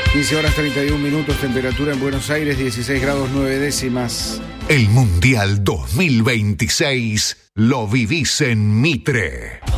15 horas 31 minutos, temperatura en Buenos Aires 16 grados 9 décimas. El Mundial 2026 lo vivís en Mitre.